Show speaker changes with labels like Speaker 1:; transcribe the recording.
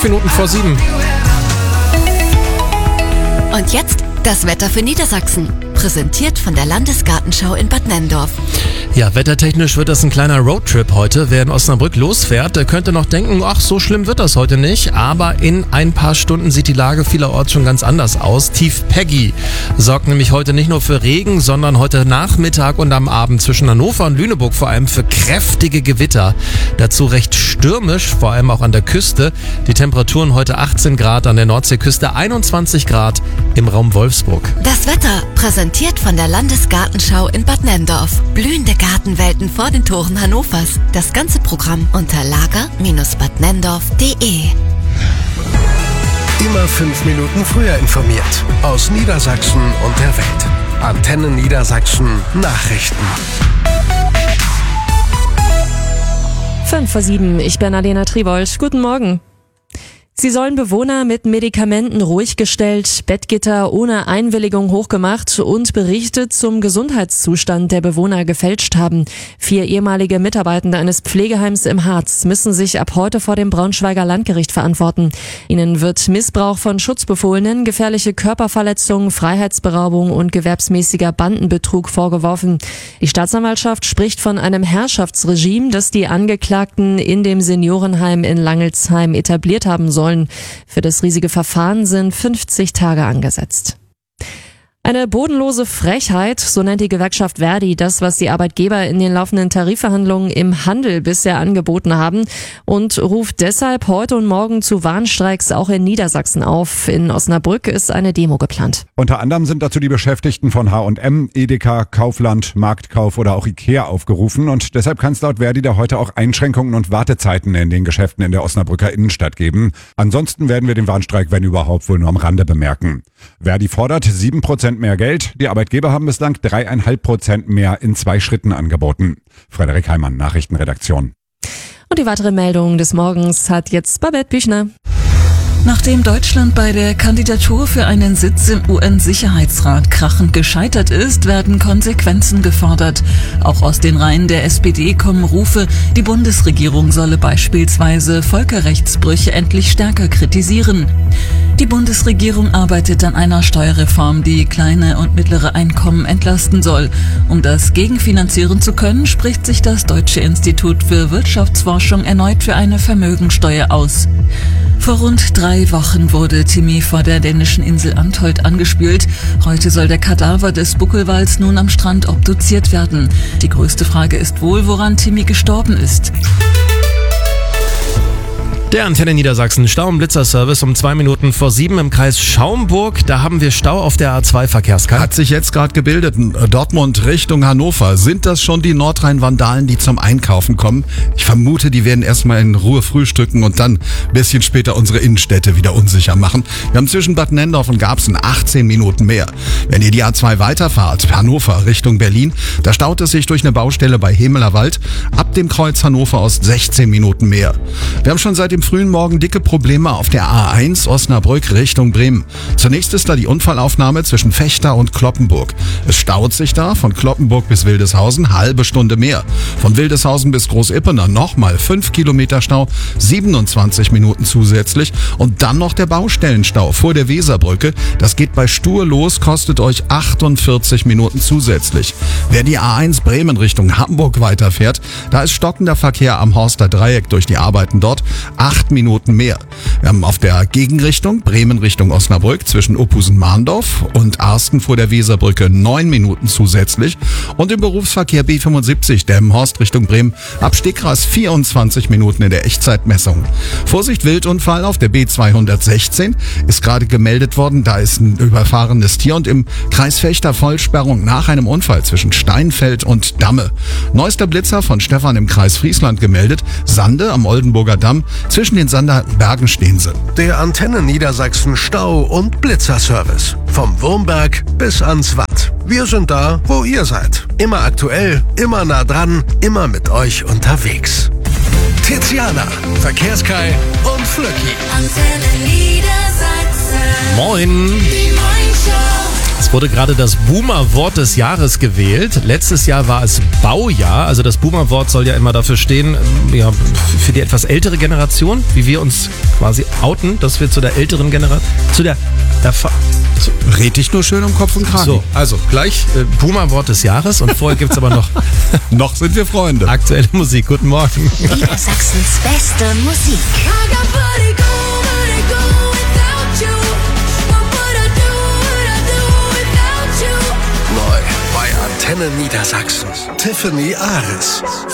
Speaker 1: Minuten vor 7.
Speaker 2: Und jetzt das Wetter für Niedersachsen. Präsentiert von der Landesgartenschau in Bad Nenndorf.
Speaker 1: Ja, wettertechnisch wird das ein kleiner Roadtrip heute. Wer in Osnabrück losfährt, der könnte noch denken, ach, so schlimm wird das heute nicht. Aber in ein paar Stunden sieht die Lage vielerorts schon ganz anders aus. Tief Peggy sorgt nämlich heute nicht nur für Regen, sondern heute Nachmittag und am Abend zwischen Hannover und Lüneburg vor allem für kräftige Gewitter. Dazu recht stürmisch, vor allem auch an der Küste. Die Temperaturen heute 18 Grad an der Nordseeküste, 21 Grad im Raum Wolfsburg.
Speaker 2: Das Wetter präsentiert von der Landesgartenschau in Bad Nenndorf. Blühende Gartenwelten vor den Toren Hannovers. Das ganze Programm unter lager-badnenndorf.de.
Speaker 3: Immer 5 Minuten früher informiert. Aus Niedersachsen und der Welt. Antenne Niedersachsen Nachrichten.
Speaker 4: 5:07, ich bin Alena Tribold. Guten Morgen. Sie sollen Bewohner mit Medikamenten ruhig gestellt, Bettgitter ohne Einwilligung hochgemacht und Berichte zum Gesundheitszustand der Bewohner gefälscht haben. 4 ehemalige Mitarbeitende eines Pflegeheims im Harz müssen sich ab heute vor dem Braunschweiger Landgericht verantworten. Ihnen wird Missbrauch von Schutzbefohlenen, gefährliche Körperverletzung, Freiheitsberaubung und gewerbsmäßiger Bandenbetrug vorgeworfen. Die Staatsanwaltschaft spricht von einem Herrschaftsregime, das die Angeklagten in dem Seniorenheim in Langelsheim etabliert haben sollen. Für das riesige Verfahren sind 50 Tage angesetzt. Eine bodenlose Frechheit, so nennt die Gewerkschaft Verdi das, was die Arbeitgeber in den laufenden Tarifverhandlungen im Handel bisher angeboten haben, und ruft deshalb heute und morgen zu Warnstreiks auch in Niedersachsen auf. In Osnabrück ist eine Demo geplant.
Speaker 5: Unter anderem sind dazu die Beschäftigten von H&M, Edeka, Kaufland, Marktkauf oder auch Ikea aufgerufen, und deshalb kann es laut Verdi da heute auch Einschränkungen und Wartezeiten in den Geschäften in der Osnabrücker Innenstadt geben. Ansonsten werden wir den Warnstreik, wenn überhaupt, wohl nur am Rande bemerken. Verdi fordert 7% mehr Geld. Die Arbeitgeber haben bislang 3,5% mehr in 2 Schritten angeboten. Frederik Heimann, Nachrichtenredaktion.
Speaker 4: Und die weitere Meldung des Morgens hat jetzt Babette Büchner.
Speaker 6: Nachdem Deutschland bei der Kandidatur für einen Sitz im UN-Sicherheitsrat krachend gescheitert ist, werden Konsequenzen gefordert. Auch aus den Reihen der SPD kommen Rufe, die Bundesregierung solle beispielsweise Völkerrechtsbrüche endlich stärker kritisieren. Die Bundesregierung arbeitet an einer Steuerreform, die kleine und mittlere Einkommen entlasten soll. Um das gegenfinanzieren zu können, spricht sich das Deutsche Institut für Wirtschaftsforschung erneut für eine Vermögensteuer aus. Vor rund 3 Wochen wurde Timmy vor der dänischen Insel Antholt angespült. Heute soll der Kadaver des Buckelwals nun am Strand obduziert werden. Die größte Frage ist wohl, woran Timmy gestorben ist.
Speaker 1: Der Antenne Niedersachsen Stau- und Blitzerservice um 2 Minuten vor 7 im Kreis Schaumburg. Da haben wir Stau auf der A2-Verkehrskarte.
Speaker 7: Hat sich jetzt gerade gebildet. Dortmund Richtung Hannover. Sind das schon die Nordrhein-Vandalen, die zum Einkaufen kommen? Ich vermute, die werden erstmal in Ruhe frühstücken und dann ein bisschen später unsere Innenstädte wieder unsicher machen. Wir haben zwischen Bad Nenndorf und Garbsen 18 Minuten mehr. Wenn ihr die A2 weiterfahrt, Hannover Richtung Berlin, da staut es sich durch eine Baustelle bei Hemelerwald. Ab dem Kreuz Hannover Ost 16 Minuten mehr. Wir haben schon seit dem frühen Morgen dicke Probleme auf der A1 Osnabrück Richtung Bremen. Zunächst ist da die Unfallaufnahme zwischen Vechta und Cloppenburg. Es staut sich da von Cloppenburg bis Wildeshausen halbe Stunde mehr. Von Wildeshausen bis Großippenau nochmal 5 Kilometer Stau, 27 Minuten zusätzlich, und dann noch der Baustellenstau vor der Weserbrücke. Das geht bei Stur los, kostet euch 48 Minuten zusätzlich. Wer die A1 Bremen Richtung Hamburg weiterfährt, da ist stockender Verkehr am Horster Dreieck durch die Arbeiten dort. 8 Minuten mehr. Wir haben auf der Gegenrichtung Bremen Richtung Osnabrück zwischen Ophusen-Mahndorf und Arsten vor der Weserbrücke 9 Minuten zusätzlich, und im Berufsverkehr B75 Delmenhorst Richtung Bremen ab Stegras 24 Minuten in der Echtzeitmessung. Vorsicht, Wildunfall auf der B216 ist gerade gemeldet worden. Da ist ein überfahrenes Tier, und im Kreis Vechta Vollsperrung nach einem Unfall zwischen Steinfeld und Damme. Neuester Blitzer von Stefan im Kreis Friesland gemeldet. Sande am Oldenburger Damm. Zwischen den Sanderbergen stehen sie.
Speaker 3: Der Antenne Niedersachsen Stau- und Blitzerservice. Vom Wurmberg bis ans Watt. Wir sind da, wo ihr seid. Immer aktuell, immer nah dran, immer mit euch unterwegs. Tiziana, Verkehrskai und Flöcki.
Speaker 2: Antenne Niedersachsen.
Speaker 1: Moin.
Speaker 2: Die Morningshow.
Speaker 1: wurde gerade das Boomer-Wort des Jahres gewählt. Letztes Jahr war es Baujahr. Also das Boomer-Wort soll ja immer dafür stehen, ja, für die etwas ältere Generation, wie wir uns quasi outen, dass wir zu der älteren Generation,
Speaker 7: Red dich nur schön um Kopf und Kragen.
Speaker 1: So, also gleich Boomer-Wort des Jahres und vorher gibt's aber noch
Speaker 7: Noch sind wir Freunde.
Speaker 1: aktuelle Musik. Guten Morgen.
Speaker 2: Niedersachsens beste Musik.
Speaker 3: Neu bei Antenne Niedersachsen. Tiffany Ares.